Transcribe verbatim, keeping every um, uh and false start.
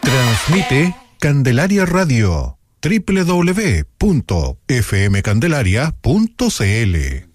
Transmite Candelaria Radio, doble u doble u doble u punto f m candelaria punto c l.